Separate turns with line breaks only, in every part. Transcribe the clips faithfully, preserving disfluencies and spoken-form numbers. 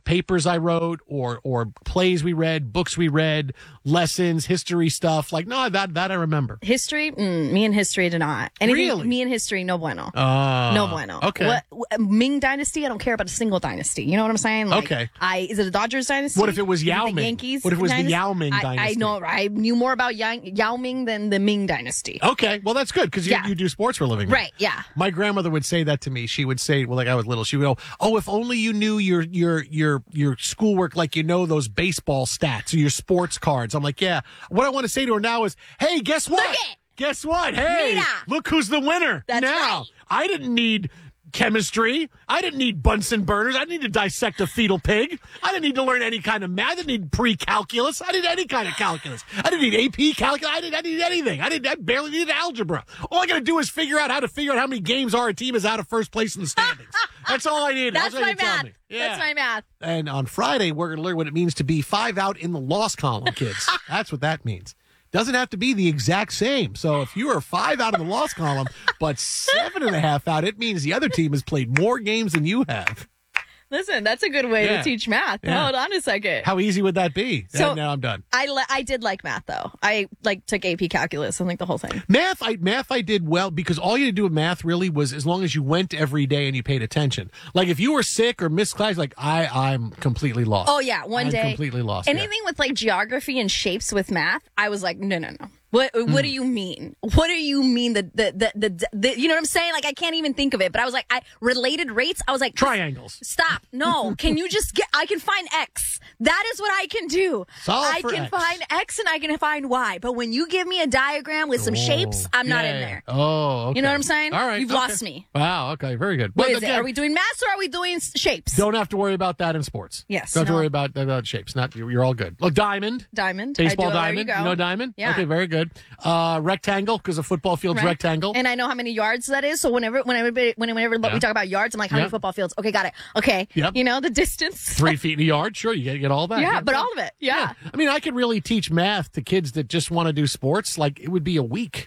papers I wrote or or plays we read, books we read, lessons, history stuff. Like, no, that that I remember.
History? Mm, me and history did not. Anything,
Really?
Me and history, no bueno.
Uh,
no bueno.
Okay.
What, what, Ming Dynasty, I don't care about a single dynasty. You know what I'm saying? Like,
Okay.
I, is it a Dodgers dynasty?
What if it was
Is
Yao
the
Ming?
Yankees
What if it was the
dynasty?
Yao Ming
I,
dynasty?
I know, I knew more about Yang, Yao Ming than the Ming Dynasty.
Okay, well, that's good because you,
Yeah.
you do sports for a living.
Right, yeah.
My grandmother would say that to me. She would say, well, like I was little, she would go, oh, if only you knew your your your your schoolwork like you know those baseball stats or your sports cards. I'm like, yeah. What I want to say to her now is, hey, guess what?
Look it.
Guess what? Hey,
Mira.
look who's the winner.
That's
now.
right.
I didn't need chemistry. I didn't need Bunsen burners. I didn't need to dissect a fetal pig. I didn't need to learn any kind of math. I didn't need pre-calculus. I didn't need any kind of calculus. I didn't need A P calculus. I didn't, I didn't need anything. I didn't. I barely needed algebra. All I got to do is figure out how to figure out how many games our team is out of first place in the standings. That's all I needed.
That's
what
my
you tell
math.
me. Yeah.
That's my math.
And on Friday, we're going to learn what it means to be five out in the loss column, kids. That's what that means. Doesn't have to be the exact same. So if you are five out in the loss column, but seven and a half out, it means the other team has played more games than you have.
Listen, that's a good way
Yeah.
to teach math.
Yeah.
Hold on a second.
How easy would that be?
So-
And now I'm done.
I, le- I did like math, though. I like took A P calculus and like the whole thing.
Math, I math I did well because all you had to do with math really was as long as you went every day and you paid attention. Like if you were sick or missed class, like I, I'm completely lost.
Oh, yeah, one
I'm
day.
completely lost. yeah.
Anything with like geography and shapes with math, I was like, no, no, no. What
Hmm.
what do you mean? What do you mean? The the, the the the you know what I'm saying? Like I can't even think of it. But I was like, I related rates. I was like,
Triangles.
Stop. No. Can you just get? I can find X. That is what I can do.
Solve
I
for
can
X.
find X and I can find Y. But when you give me a diagram with some shapes, I'm not in
Yeah.
there.
Oh, okay.
You know what I'm saying?
All right.
You've
okay.
lost me.
Wow. Okay. Very good.
What
But
is it?
again,
Are we doing maths or are we doing s- shapes?
Don't have to worry about that in sports.
Yes,
Don't have to
no.
worry about, about shapes. Not you're, you're all good. Look, diamond.
Diamond.
Baseball
I do,
diamond.
There you, go.
know diamond?
Yeah.
Okay, very good. Uh, rectangle, because a football field's
Right.
rectangle.
And I know how many yards that is. So whenever, whenever, whenever
Yeah.
we talk about yards, I'm like, how
Yeah.
many football fields? Okay, got it. Okay.
Yep.
You know, the distance.
Three feet in a yard. Sure, you get, get all that.
Yeah,
Yeah,
but all of it. Yeah.
I mean, I could really teach math to kids that just want to do sports. Like, it would be a week.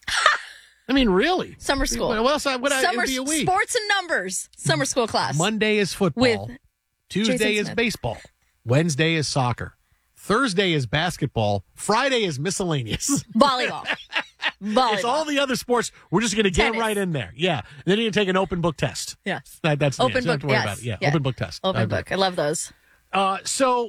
I mean, really.
Summer school.
What else? What, it
Summer
would be a week.
sports and numbers. Summer school class.
Monday is football.
With
Tuesday
Jason
is
Smith.
baseball. Wednesday is soccer. Thursday is basketball. Friday is miscellaneous.
Volleyball. Volleyball.
It's all the other sports. We're just going to get
Tennis.
right in there. Yeah. And then you can take an open book test.
Yes.
That, that's the
Open
end. You don't have
book,
to worry
yes.
about it. Yeah.
Yeah.
Open book test.
Open
I
book. I love those.
Uh, so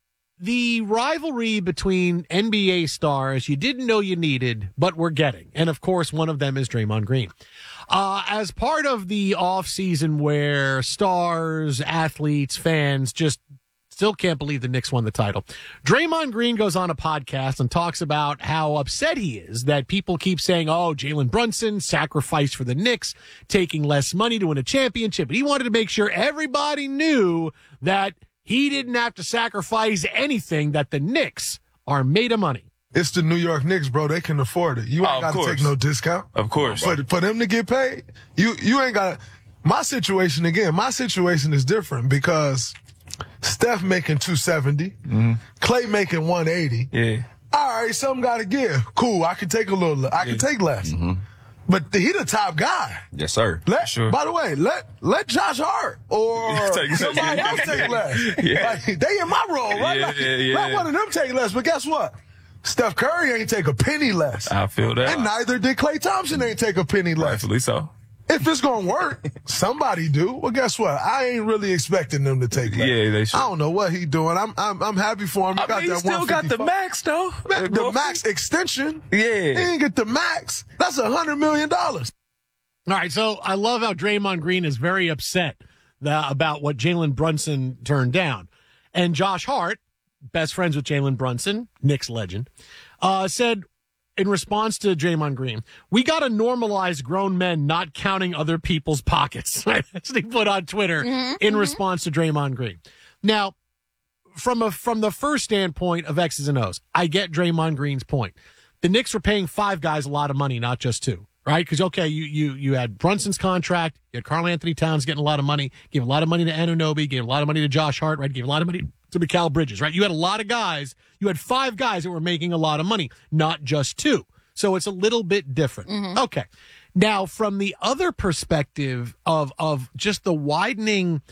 the rivalry between N B A stars you didn't know you needed, but we're getting. And of course, one of them is Draymond Green. Uh, as part of the off season where stars, athletes, fans just still can't believe the Knicks won the title, Draymond Green goes on a podcast and talks about how upset he is that people keep saying, oh, Jalen Brunson sacrificed for the Knicks, taking less money to win a championship. But he wanted to make sure everybody knew that he didn't have to sacrifice anything, that the Knicks are made of money.
It's the New York Knicks, bro. They can afford it. You
Oh,
ain't
of
got to
course.
take no discount.
Of course.
For, for them to get paid, you you ain't got to. My situation, again, my situation is different because Steph making two seventy,
Mm-hmm.
Clay making one eighty.
Yeah.
All right, something got to give. Cool, I can take a little, I can take less.
Mm-hmm.
But he the top guy.
Yes, sir.
Let,
Sure.
By the way, let let Josh Hart or
Take-
somebody else take less.
Yeah.
Like, they in my role, right?
Yeah,
Like,
yeah, yeah.
Let one of them take less. But guess what? Steph Curry ain't take a penny less.
I feel that.
And neither did Klay Thompson ain't take a penny less.
Rightfully so.
If it's gonna work, somebody do. Well, guess what? I ain't really expecting them to take less.
Yeah, they should.
I don't know what he doing. I'm I'm I'm happy for him. He
I
got
mean, he
that
still got the
one fifty-five.
max, though.
The max extension.
Yeah.
He didn't get the max. That's a hundred million dollars.
All right, so I love how Draymond Green is very upset that, about what Jalen Brunson turned down. And Josh Hart, best friends with Jalen Brunson, Knicks legend, uh, said in response to Draymond Green, we got to normalize grown men not counting other people's pockets. Right? That's what he put on Twitter
Mm-hmm,
in response to Draymond Green. Now, from a from the first standpoint of X's and O's, I get Draymond Green's point. The Knicks were paying five guys a lot of money, not just two. Right? Because, okay, you, you, you had Brunson's contract, you had Karl Anthony Towns getting a lot of money, gave a lot of money to Anunoby, gave a lot of money to Josh Hart, right? Gave a lot of money to Mikal Bridges, right? You had a lot of guys, you had five guys that were making a lot of money, not just two. So it's a little bit different. Okay. Now, from the other perspective of, of just the widening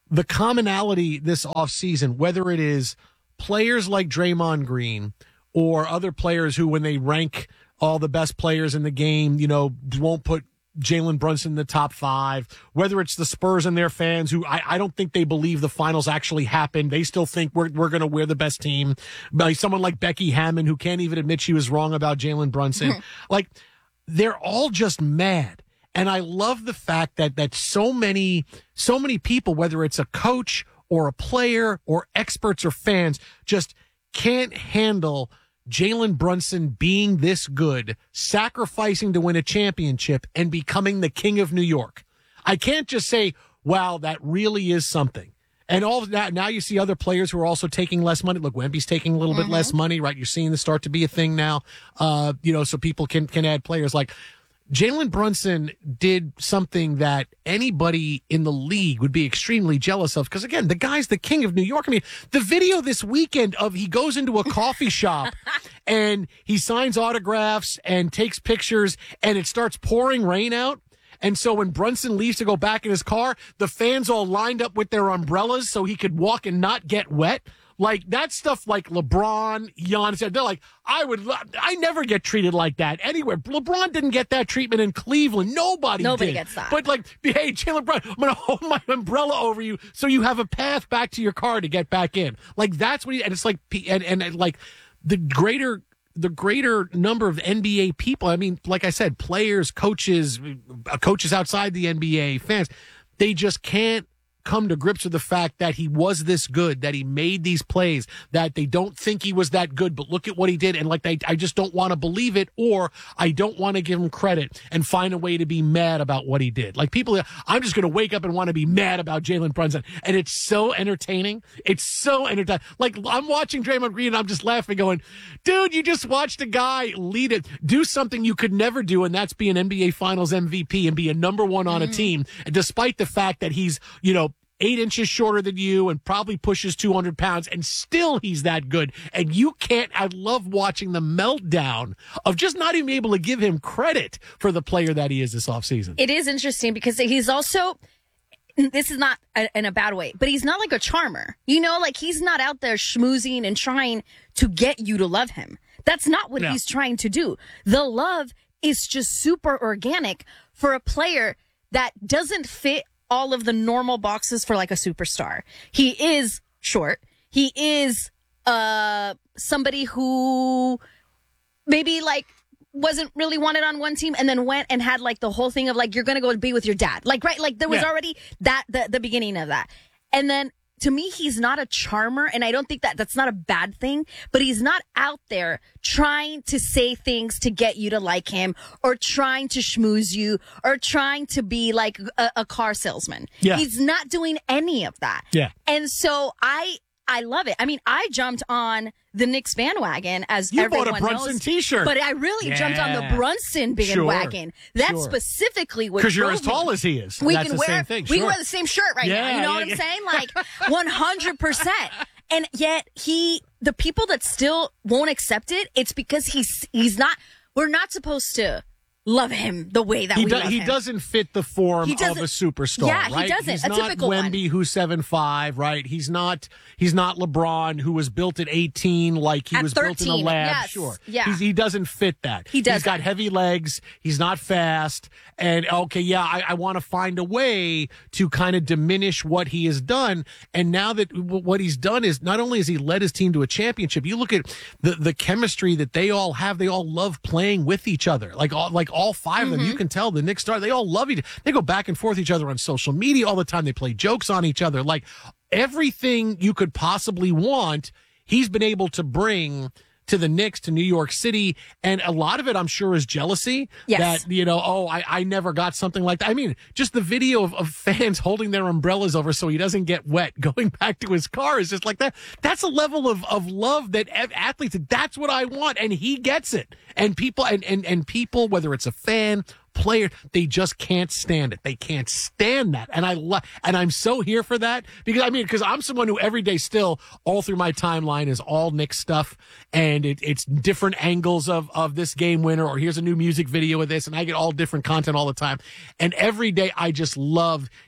the commonality this offseason, whether it is players like Draymond Green or other players who, when they rank all the best players in the game, you know, won't put Jalen Brunson in the top five, whether it's the Spurs and their fans who I, I don't think they believe the finals actually happened. They still think we're, we're going to wear the best team. Like someone like Becky Hammon, who can't even admit she was wrong about Jalen Brunson. Mm-hmm. Like, they're all just mad. And I love the fact that, that so many, so many people, whether it's a coach or a player or experts or fans, just can't handle Jalen Brunson being this good, sacrificing to win a championship and becoming the king of New York. I can't just say, wow, that really is something. And all of that, now you see other players who are also taking less money. Look, Wemby's taking a little mm-hmm. bit less money, right? You're seeing this start to be a thing now, uh, you know, so people can, can add players. Like Jalen Brunson did something that anybody in the league would be extremely jealous of. Because again, the guy's the king of New York. I mean, the video this weekend of he goes into a coffee shop and he signs autographs and takes pictures and it starts pouring rain out. And so when Brunson leaves to go back in his car, the fans all lined up with their umbrellas so he could walk and not get wet. Like, that stuff like LeBron, Giannis, they're like, I would, I never get treated like that anywhere. LeBron didn't get that treatment in Cleveland. Nobody,
Nobody
did.
gets that.
But like, hey, Jalen Brown, I'm going to hold my umbrella over you so you have a path back to your car to get back in. Like, that's what he, and it's like, and, and, and like the greater, the greater number of N B A people, I mean, like I said, players, coaches, coaches outside the N B A, fans, they just can't come to grips with the fact that he was this good, that he made these plays, that they don't think he was that good, but look at what he did. And like, they, I just don't want to believe it, or I don't want to give him credit and find a way to be mad about what he did. Like people, I'm just going to wake up and want to be mad about Jalen Brunson. And it's so entertaining. It's so entertaining. Like I'm watching Draymond Green and I'm just laughing going, dude, you just watched a guy lead it, do something you could never do. And that's be an N B A Finals M V P and be a number one on mm. a team. And despite the fact that he's, you know, eight inches shorter than you and probably pushes two hundred pounds, and still he's that good. And you can't, I love watching the meltdown of just not even able to give him credit for the player that he is this offseason.
It is interesting because he's also, this is not a, in a bad way, but he's not like a charmer. You know, like he's not out there schmoozing and trying to get you to love him. That's not what
no.
he's trying to do. The love is just super organic for a player that doesn't fit all of the normal boxes for like a superstar. He is short. He is uh somebody who maybe like wasn't really wanted on one team and then went and had like the whole thing of like, you're going to go be with your dad. Like, right. Like there was yeah. already that, the, the beginning of that. And then to me, he's not a charmer, and I don't think that that's not a bad thing, but he's not out there trying to say things to get you to like him or trying to schmooze you or trying to be like a, a car salesman.
Yeah.
He's not doing any of that.
Yeah.
And so I, I love it. I mean, I jumped on the Knicks bandwagon, as
you
everyone
bought a Brunson
knows,
t-shirt,
but I really
yeah.
jumped on the Brunson bandwagon.
Sure.
That's
sure.
specifically what
because you're
drove
as tall
me.
as he is.
We
That's
can
the
wear
same thing.
we
Sure.
can wear the same shirt right
yeah,
now. You know
yeah,
what
yeah.
I'm saying? Like one hundred percent. And yet he, the people that still won't accept it, it's because he's he's not. We're not supposed to love him the way that
he
we
do,
love
he
him.
doesn't fit the form of a superstar.
Yeah, he
right?
doesn't.
He's
A
not
typical
Wemby,
one.
who's seven five, right? He's not. He's not LeBron, who was built at eighteen, like he
At
was built in a
thirteen,
lab.
yes.
Sure,
Yeah.
He's, he doesn't fit that.
He doesn't.
He's got heavy legs. He's not fast. And okay, yeah, I, I want to find a way to kind of diminish what he has done. And now that w- what he's done is not only has he led his team to a championship, you look at the the chemistry that they all have. They all love playing with each other. Like all, like all five mm-hmm. of them, you can tell the Knicks star. They all love each. They go back and forth each other on social media all the time. They play jokes on each other. Like everything you could possibly want, he's been able to bring to the Knicks, to New York City. And a lot of it, I'm sure, is jealousy.
Yes.
That, you know, oh, I, I never got something like that. I mean, just the video of, of fans holding their umbrellas over so he doesn't get wet going back to his car is just like that. That's a level of, of love that athletes, that's what I want. And he gets it. And people, and, and, and people, whether it's a fan, player, they just can't stand it. They can't stand that. And I love, and I'm so here for that because I mean, because I'm someone who every day still all through my timeline is all Knicks stuff. And it, it's different angles of, of this game winner, or here's a new music video of this. And I get all different content all the time. And every day I just love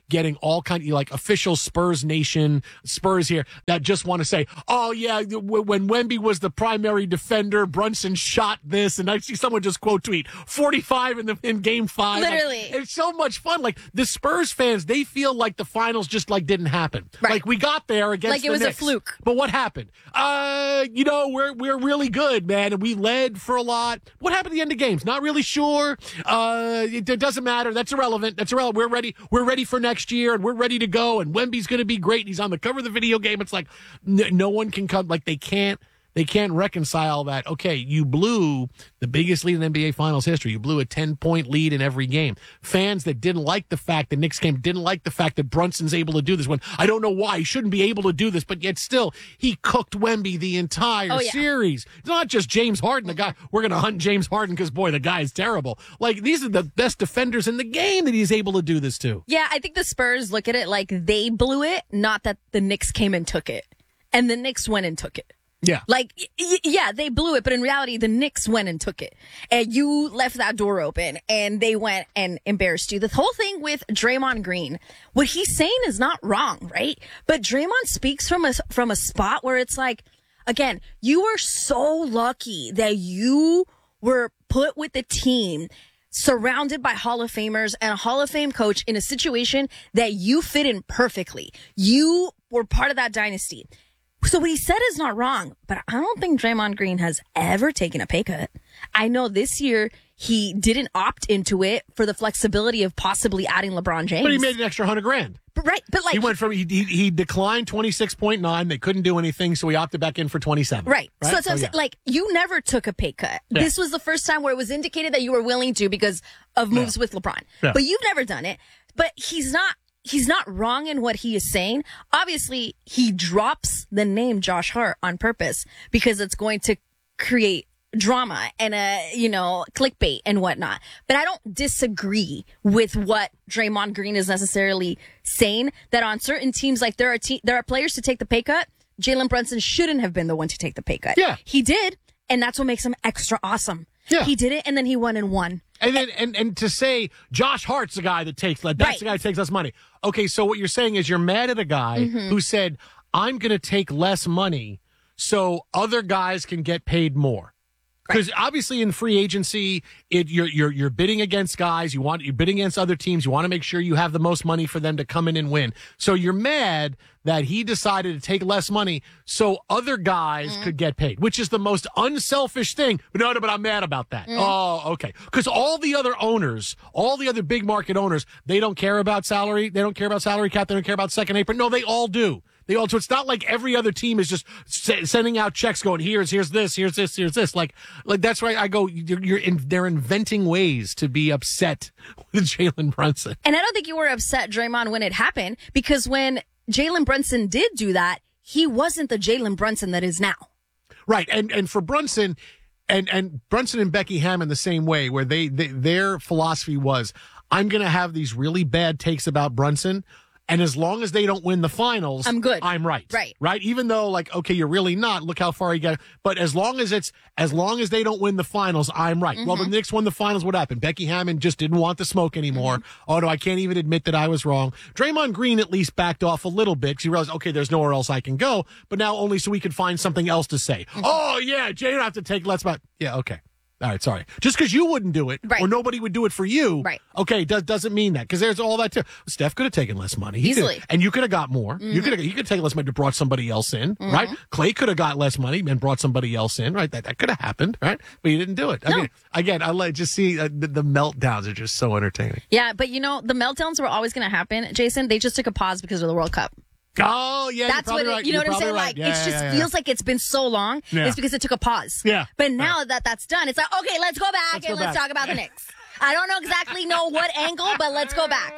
getting all kind of like official Spurs Nation, Spurs here, that just want to say, oh yeah, w- when Wemby was the primary defender, Brunson shot this, and I see someone just quote tweet forty-five in the in game five.
Literally.
Like, it's so much fun. Like the Spurs fans, they feel like the finals just like didn't happen.
Right.
Like we got there against
Like it
the
was a
Knicks.
fluke.
But what happened? Uh, you know, we're we're really good, man, and we led for a lot. What happened at the end of games? Not really sure. Uh, it, it doesn't matter. That's irrelevant. That's irrelevant. We're ready. We're ready for next year, and we're ready to go. And Wemby's going to be great. He's on the cover of the video game. It's like n- no one can come. Like they can't. They can't reconcile that. Okay, you blew the biggest lead in N B A Finals history. You blew a ten-point lead in every game. Fans that didn't like the fact the Knicks came, didn't like the fact that Brunson's able to do this. When I don't know why he shouldn't be able to do this, but yet still he cooked Wemby the entire
Oh, yeah.
series. It's not just James Harden. The guy we're going to hunt James Harden because boy, the guy is terrible. Like these are the best defenders in the game that he's able to do this to.
Yeah, I think the Spurs look at it like they blew it, not that the Knicks came and took it. And the Knicks went and took it.
Yeah.
Like, y- y- yeah, they blew it, but in reality, the Knicks went and took it. And you left that door open, and they went and embarrassed you. The whole thing with Draymond Green, what he's saying is not wrong, right? But Draymond speaks from a, from a spot where it's like, again, you were so lucky that you were put with the team surrounded by Hall of Famers and a Hall of Fame coach in a situation that you fit in perfectly. You were part of that dynasty. So what he said is not wrong, but I don't think Draymond Green has ever taken a pay cut. I know this year he didn't opt into it for the flexibility of possibly adding LeBron James.
But he made an extra hundred grand.
But right, but like
He went from he he, he declined twenty-six point nine. They couldn't do anything, so he opted back in for twenty-seven.
Right.
right?
So that's what I'm
Oh,
saying.
yeah.
Like, you never took a pay cut.
Yeah.
This was the first time where it was indicated that you were willing to because of moves
Yeah.
with LeBron.
Yeah.
But you've never done it. But he's not he's not wrong in what he is saying. Obviously, he drops the name Josh Hart on purpose because it's going to create drama and a, you know, clickbait and whatnot. But I don't disagree with what Draymond Green is necessarily saying, that on certain teams, like there are te- there are players to take the pay cut. Jalen Brunson shouldn't have been the one to take the pay cut.
Yeah.
He did, and that's what makes him extra awesome.
Yeah.
He did it, and then he won and won.
And then and, and to say Josh Hart's the guy that takes that's
Right.
the guy that takes less money. Okay, so what you're saying is you're mad at a guy
Mm-hmm.
who said, I'm gonna take less money so other guys can get paid more. Because obviously in free agency, it you're you're you're bidding against guys. You want you're bidding against other teams. You want to make sure you have the most money for them to come in and win. So you're mad that he decided to take less money so other guys
Mm-hmm.
could get paid, which is the most unselfish thing. But no, no, but I'm mad about that.
Mm.
Oh, okay. Because all the other owners, all the other big market owners, they don't care about salary. They don't care about salary cap. They don't care about second apron. No, they all do. They all, so it's not like every other team is just s- sending out checks going, here's, here's this, here's this, here's this. Like, like that's right. I go, you're, you're in, they're inventing ways to be upset with Jalen Brunson.
And I don't think you were upset, Draymond, when it happened, because when Jalen Brunson did do that, he wasn't the Jalen Brunson that is now.
Right. And, and for Brunson and, and Brunson and Becky Hammon the same way, where they, they their philosophy was, I'm going to have these really bad takes about Brunson. And as long as they don't win the finals,
I'm good.
I'm right.
Right.
Right. Even though, like, okay, you're really not. Look how far you got. But as long as it's, as long as they don't win the finals, I'm right. Well, the Knicks won the finals. What happened? Becky Hammon just didn't want the smoke anymore. Oh, no, I can't even admit that I was wrong. Draymond Green at least backed off a little bit because he realized, okay, there's nowhere else I can go. But now only so we could find something else to say. Oh, yeah, Jay, you have to take less. But yeah, okay. All right, sorry. Just because you wouldn't do it,
Right.
or nobody would do it for you,
Right.
okay, does, doesn't mean that. Because there's all that too. Steph could have taken less money. He
Easily.
could've- and you could have got more. You could have, you could take less money to brought somebody else in,
Mm-hmm.
right? Clay could have got less money and brought somebody else in, right? That, that could have happened, right? But you didn't do it. I
No.
mean, again, I like just see uh, the, the meltdowns are just so entertaining.
Yeah, but you know, the meltdowns were always going to happen, Jason. They just took a pause because of the World Cup.
Oh, yeah,
That's
you're
what
probably
it,
right.
you know
You're
what I'm saying.
probably right.
Like
Yeah,
it
yeah,
just
yeah, yeah.
feels like it's been so long.
Yeah.
It's because it took a pause.
Yeah.
But now that that's done, it's like, okay, let's go back
Let's
and
go
let's
back.
talk about the Knicks. I don't know exactly know what angle, but let's go back.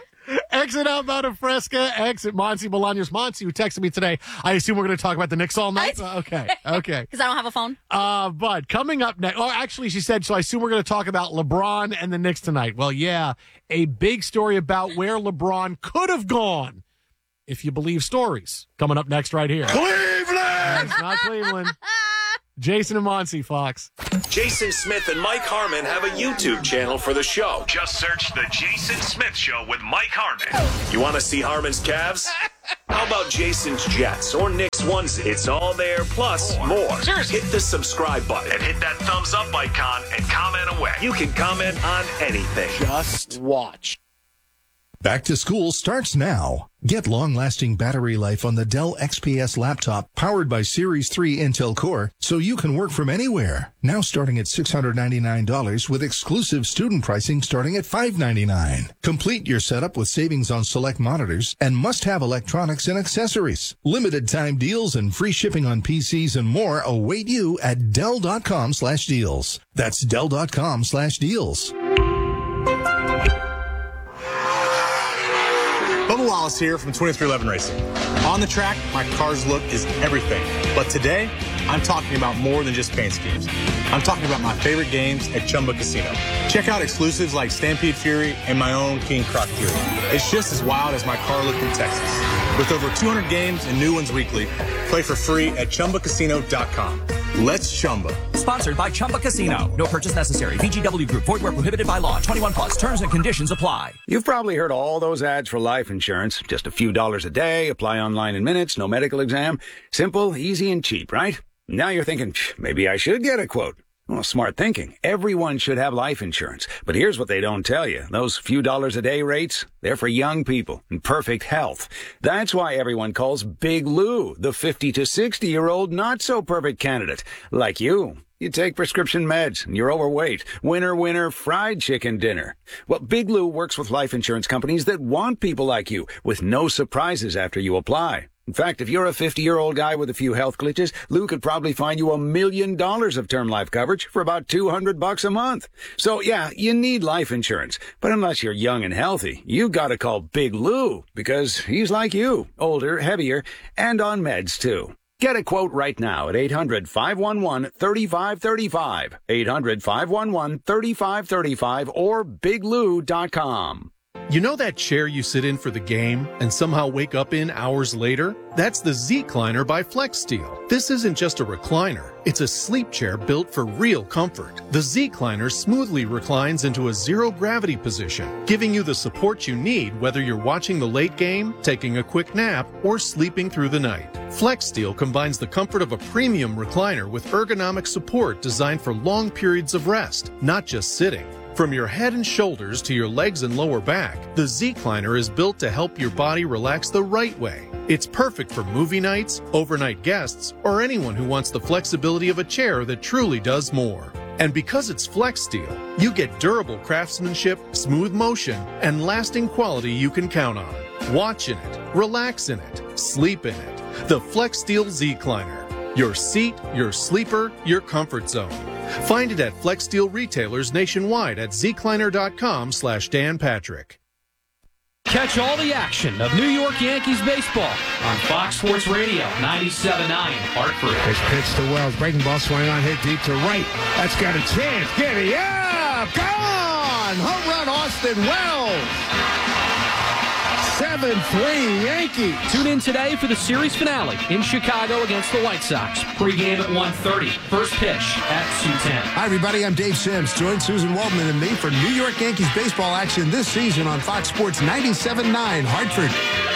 Exit out out of Fresca, exit Monty Bolaños. Monty, who texted me today. I assume we're going to talk about the Knicks all night.
I-
okay, okay.
Because I don't have a phone.
Uh, but coming up next, oh, actually, she said, so I assume we're going to talk about LeBron and the Knicks tonight. Well, yeah, a big story about where LeBron could have gone, if you believe stories. Coming up next right here.
Cleveland!
It's not Cleveland. Jason and Monty, Fox.
Jason Smith and Mike Harmon have a YouTube channel for the show.
Just search The Jason Smith Show with Mike Harmon.
You want to see Harmon's calves? How about Jason's Jets or Nick's onesie? It's all there, plus more.
Seriously.
Hit the subscribe button
And hit that thumbs up icon and comment away.
You can comment on anything. Just watch.
Back to school starts now. Get long-lasting battery life on the Dell X P S laptop powered by Series three Intel Core so you can work from anywhere. Now starting at six hundred ninety-nine dollars with exclusive student pricing starting at five hundred ninety-nine dollars. Complete your setup with savings on select monitors and must-have electronics and accessories. Limited time deals and free shipping on P Cs and more await you at Dell.com slash deals. That's Dell.com slash deals.
Bubba Wallace here from twenty-three eleven Racing. On the track, my car's look is everything. But today, I'm talking about more than just paint schemes. I'm talking about my favorite games at Chumba Casino. Check out exclusives like Stampede Fury and my own King Croc Fury. It's just as wild as my car look in Texas. With over two hundred games and new ones weekly, play for free at Chumba Casino dot com. Let's Chumba.
Sponsored by Chumba Casino. No purchase necessary. V G W Group. Void where prohibited by law. twenty-one plus. Terms and conditions apply.
You've probably heard all those ads for life insurance. Just a few dollars a day. Apply online in minutes. No medical exam. Simple, easy, and cheap, right? Now you're thinking, maybe I should get a quote. Well, smart thinking. Everyone should have life insurance. But here's what they don't tell you. Those few dollars a day rates, they're for young people in perfect health. That's why everyone calls Big Lou the fifty to sixty-year-old not-so-perfect candidate. Like you. You take prescription meds and you're overweight. Winner, winner, fried chicken dinner. Well, Big Lou works with life insurance companies that want people like you with no surprises after you apply. In fact, if you're a fifty-year-old guy with a few health glitches, Lou could probably find you a million dollars of term life coverage for about two hundred bucks a month. So, yeah, you need life insurance. But unless you're young and healthy, you gotta call Big Lou because he's like you, older, heavier, and on meds, too. Get a quote right now at eight hundred, five one one, three five three five, eight hundred, five one one, three five three five, or big lou dot com.
You know that chair you sit in for the game and somehow wake up in hours later? That's the Z-Cliner by FlexSteel. This isn't just a recliner. It's a sleep chair built for real comfort. The Z-Cliner smoothly reclines into a zero-gravity position, giving you the support you need whether you're watching the late game, taking a quick nap, or sleeping through the night. FlexSteel combines the comfort of a premium recliner with ergonomic support designed for long periods of rest, not just sitting. From your head and shoulders to your legs and lower back, the Z-Cliner is built to help your body relax the right way. It's perfect for movie nights, overnight guests, or anyone who wants the flexibility of a chair that truly does more. And because it's FlexSteel, you get durable craftsmanship, smooth motion, and lasting quality you can count on. Watch in it, relax in it, sleep in it. The FlexSteel Z-Cliner. Your seat, your sleeper, your comfort zone. Find it at FlexSteel retailers nationwide at zcliner.com slash Dan Patrick.
Catch all the action of New York Yankees baseball on Fox Sports Radio, ninety-seven point nine Hartford.
It's pitch to Wells. Breaking ball swung on, hit deep to right. That's got a chance. Giddy up! Gone! Home run, Austin Wells! seven three Yankees.
Tune in today for the series finale in Chicago against the White Sox. Pre-game at one thirty. First pitch at two ten.
Hi, everybody. I'm Dave Sims. Join Susan Waldman and me for New York Yankees baseball action this season on Fox Sports ninety-seven point nine Hartford.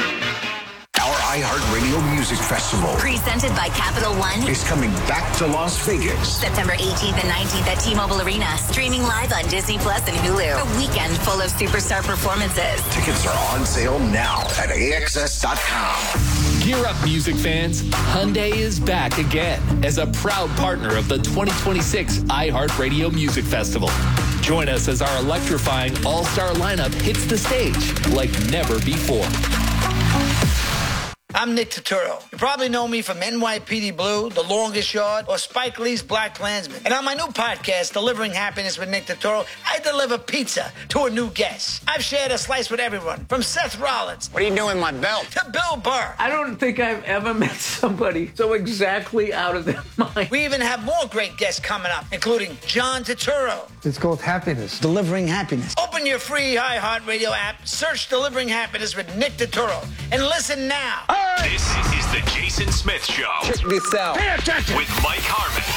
Our iHeartRadio Music Festival,
presented by Capital One,
is coming back to Las Vegas.
September eighteenth and nineteenth at T-Mobile Arena. Streaming live on Disney Plus and Hulu. A weekend full of superstar performances.
Tickets are on sale now at A X S dot com.
Gear up, music fans. Hyundai is back again as a proud partner of the twenty twenty-six iHeartRadio Music Festival. Join us as our electrifying all-star lineup hits the stage like never before.
I'm Nick Turturro. You probably know me from N Y P D Blue, The Longest Yard, or Spike Lee's Black Klansman. And on my new podcast, Delivering Happiness with Nick Turturro, I deliver pizza to a new guest. I've shared a slice with everyone, from Seth Rollins.
What are you doing with my belt?
To Bill Burr.
I don't think I've ever met somebody so exactly out of their mind.
We even have more great guests coming up, including John Turturro.
It's called Happiness. Delivering Happiness.
Open your free iHeartRadio app, search Delivering Happiness with Nick Turturro, and listen now.
This is the Jason Smith Show.
Check this out.
Pay attention. With Mike Harmon.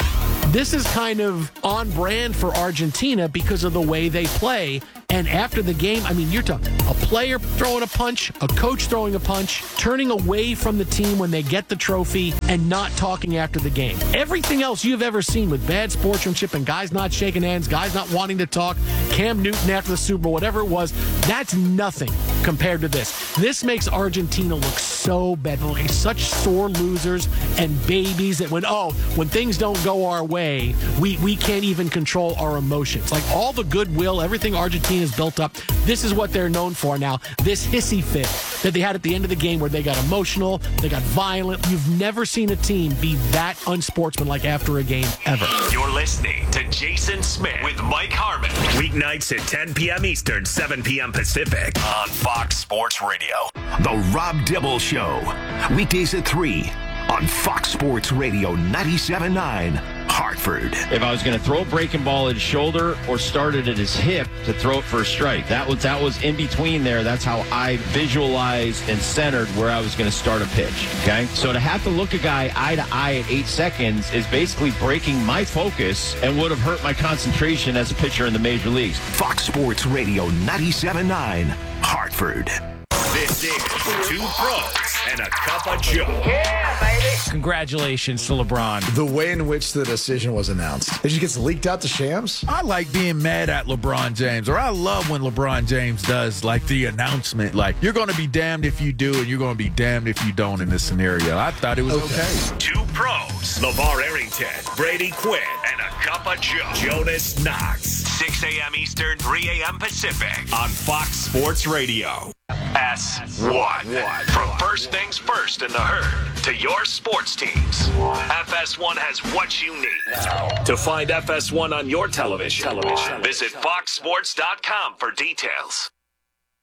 This is kind of on brand for Argentina because of the way they play. And after the game, I mean, you're talking a player throwing a punch, a coach throwing a punch, turning away from the team when they get the trophy, and not talking after the game. Everything else you've ever seen with bad sportsmanship and guys not shaking hands, guys not wanting to talk, Cam Newton after the Super Bowl, whatever it was, that's nothing compared to this. This makes Argentina look so bad. Like such sore losers and babies that when, oh, when things don't go our way, we, we can't even control our emotions. Like all the goodwill, everything Argentina has built up, this is what they're known for now. This hissy fit that they had at the end of the game where they got emotional, they got violent. You've never seen a team be that unsportsmanlike after a game ever.
You're listening to Jason Smith with Mike Harmon. Weeknights at ten p.m. Eastern, seven p.m. Pacific on Fox Sports Radio.
The Rob Dibble Show. Weekdays at three on Fox Sports Radio ninety-seven point nine. Hartford.
If I was going to throw a breaking ball at his shoulder or start it at his hip to throw it for a strike, that was that was in between there. That's how I visualized and centered where I was going to start a pitch. Okay, so to have to look a guy eye to eye at eight seconds is basically breaking my focus and would have hurt my concentration as a pitcher in the major leagues.
Fox Sports Radio ninety-seven point nine. Hartford.
This is Two Pros and a Cup of Joe.
Yeah, baby.
Congratulations to LeBron.
The way in which the decision was announced. It just gets leaked out to Shams.
I like being mad at LeBron James, or I love when LeBron James does like the announcement, like you're going to be damned if you do and you're going to be damned if you don't in this scenario. I thought it was okay. okay.
Two Pros, LeVar Arrington, Brady Quinn, and a Cup of Joe. Jonas Knox, six a.m. Eastern, three a.m. Pacific on Fox Sports Radio. S one. From first things first in the herd to your sports teams, F S one has what you need. To find F S one on your television, television. visit fox sports dot com for details.